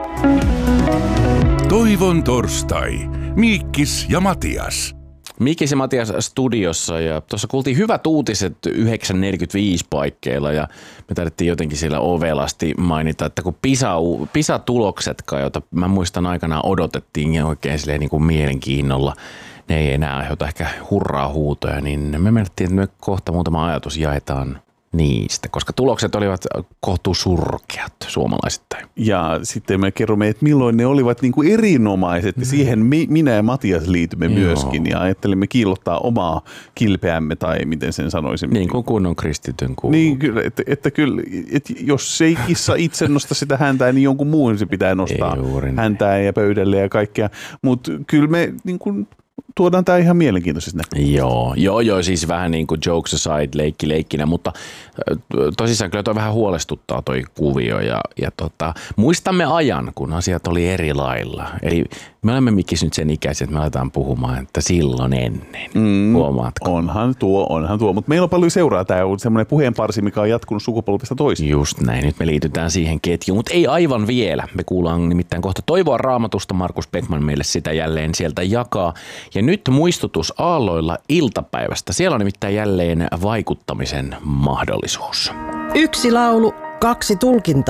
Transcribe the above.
Toivon torstai. Miikkis ja Matias. Miikkis ja Matias studiossa ja tuossa kuultiin hyvät uutiset 9.45 paikkeilla ja me taidettiin jotenkin siellä ovelasti mainita, että kun PISA-tuloksetkaan, joita mä muistan aikanaan odotettiin oikein silleen niin kuin mielenkiinnolla, ne ei enää aiheuta ehkä hurraa huutoja, niin me menettiin, että me kohta muutama ajatus jaetaan niistä, koska tulokset olivat kohtuu surkeat suomalaisittain. Ja sitten me kerromme, että milloin ne olivat niin kuin erinomaiset. Siihen minä ja Matias liitymme myöskin ja ajattelimme kiillottaa omaa kilpeämme tai miten sen sanoisimme. Niin kuin kunnon kristityn kuuluu. Niin kyllä, että kyllä, että jos ei kissa itse nosta sitä häntää, niin jonkun muun se pitää nostaa häntää ja pöydälle ja kaikkea. Mutta kyllä me niin kuin tuodaan tämä ihan mielenkiintoisesti näkyy. Joo, siis vähän niin kuin jokes aside, leikkinä, mutta tosissaan kyllä toi vähän huolestuttaa toi kuvio ja muistamme ajan, kun asiat oli eri lailla. Eli me olemme Mikkis nyt sen ikäisiä, että me aletaan puhumaan, että silloin ennen. Huomaatko? Onhan tuo, mutta meillä on paljon seuraa. Tämä on semmoinen puheenparsi, mikä on jatkunut sukupolvesta toiseen. Just näin, nyt me liitytään siihen ketjuun, mutta ei aivan vielä. Me kuullaan nimittäin kohta Toivoa Raamatusta, Markus Beckman meille sitä jälleen sieltä jakaa. Ja nyt muistutus aalloilla iltapäivästä. Siellä on nimittäin jälleen vaikuttamisen mahdollisuus. Yksi laulu, kaksi tulkintaa.